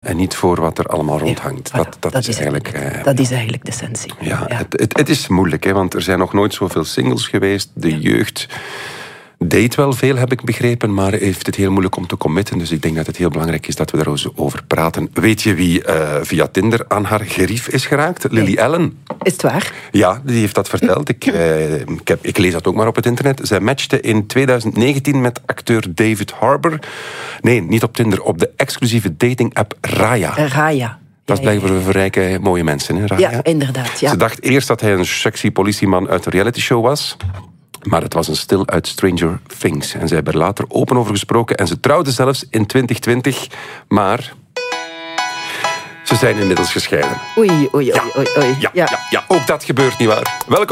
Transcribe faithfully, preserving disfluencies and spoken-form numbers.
en niet voor wat er allemaal rondhangt. Ja, dat, voilà, dat, dat is is eigenlijk... eigenlijk, Uh, dat is eigenlijk de essentie. Ja, ja. Het, het, het is moeilijk, hè, want er zijn nog nooit zoveel singles geweest. De ja. jeugd deed wel veel, heb ik begrepen, maar heeft het heel moeilijk om te committen. Dus ik denk dat het heel belangrijk is dat we daarover praten. Weet je wie uh, via Tinder aan haar gerief is geraakt? Lily nee. Allen. Is het waar? Ja, die heeft dat verteld. Ik, uh, ik, heb, ik lees dat ook maar op het internet. Zij matchte in twintig negentien met acteur David Harbour. Nee, niet op Tinder, op de exclusieve dating-app Raya. Raya. Dat is blijkbaar voor rijke, mooie mensen, hè, Raya? Ja, inderdaad. Ja. Ze dacht eerst dat hij een sexy politieman uit een realityshow was. Maar het was een stil uit Stranger Things. En zij hebben er later open over gesproken. En ze trouwden zelfs in twintig twintig. Maar ze zijn inmiddels gescheiden. Oei, oei, oei, ja. oei. oei. Ja, ja. Ja, ja, ook dat gebeurt niet waar. Welkom.